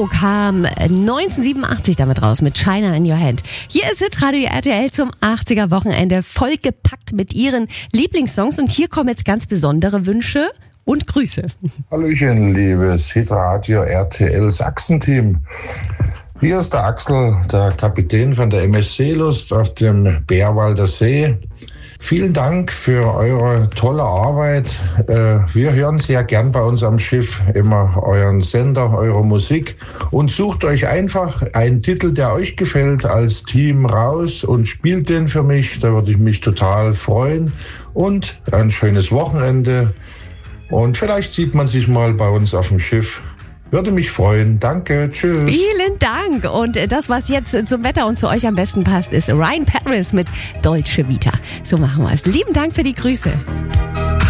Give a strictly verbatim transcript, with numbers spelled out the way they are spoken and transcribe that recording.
Crow kam neunzehnhundertsiebenundachtzig damit raus mit China in Your Hand. Hier ist Hitradio R T L zum achtziger Wochenende vollgepackt mit ihren Lieblingssongs und hier kommen jetzt ganz besondere Wünsche und Grüße. Hallöchen, liebes Hitradio R T L Sachsen-Team. Hier ist der Axel, der Kapitän von der M S Seelust auf dem Bärwalder See. Vielen Dank für eure tolle Arbeit. Wir hören sehr gern bei uns am Schiff immer euren Sender, eure Musik und sucht euch einfach einen Titel, der euch gefällt, als Team raus und spielt den für mich. Da würde ich mich total freuen und ein schönes Wochenende und vielleicht sieht man sich mal bei uns auf dem Schiff. Würde mich freuen. Danke. Tschüss. Vielen Dank. Und das, was jetzt zum Wetter und zu euch am besten passt, ist Ryan Paris mit Dolce Vita. So machen wir es. Lieben Dank für die Grüße.